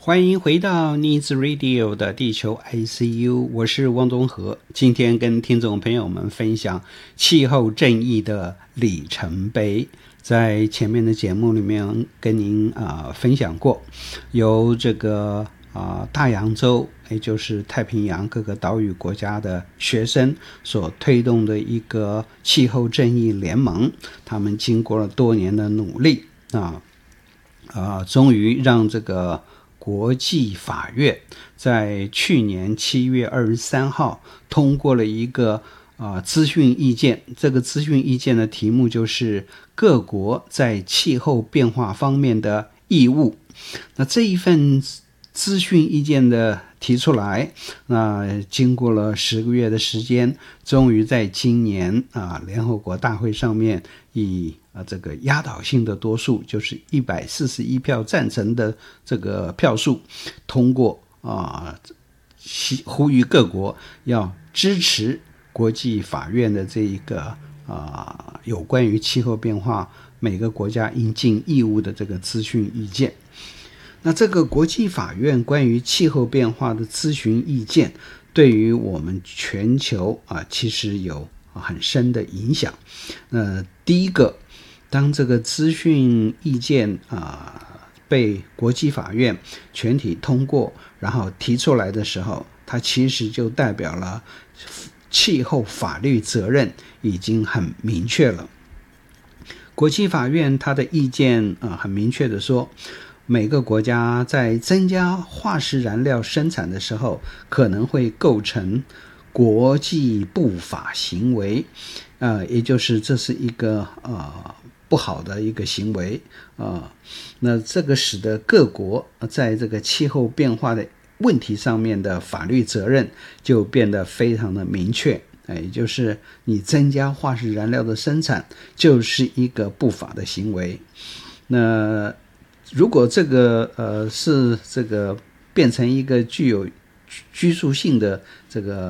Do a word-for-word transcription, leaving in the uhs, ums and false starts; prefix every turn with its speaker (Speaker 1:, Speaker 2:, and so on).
Speaker 1: 欢迎回到 Needs Radio 的地球 I C U， 我是汪东和。今天跟听众朋友们分享气候正义的里程碑。在前面的节目里面跟您啊、呃、分享过，由这个啊、呃、大洋洲，也就是太平洋各个岛屿国家的学生所推动的一个气候正义联盟，他们经过了多年的努力啊啊、呃，终于让这个国际法院在去年七月二十三号通过了一个啊、呃、咨询意见。这个咨询意见的题目就是各国在气候变化方面的义务。那这一份咨询意见的提出来，那经过了十个月的时间，终于在今年啊联合国大会上面以啊这个压倒性的多数，就是一百四十一票赞成的这个票数通过啊，呼吁各国要支持国际法院的这一个啊有关于气候变化每个国家应尽义务的这个咨询意见。那这个国际法院关于气候变化的咨询意见，对于我们全球啊，其实有很深的影响。那第一个，当这个咨询意见啊被国际法院全体通过，然后提出来的时候，它其实就代表了气候法律责任已经很明确了。国际法院它的意见啊很明确的说，每个国家在增加化石燃料生产的时候，可能会构成国际不法行为，呃，也就是这是一个呃不好的一个行为啊、呃。那这个使得各国在这个气候变化的问题上面的法律责任就变得非常的明确，也就是你增加化石燃料的生产就是一个不法的行为。那如果这个呃是这个变成一个具有拘束性的这个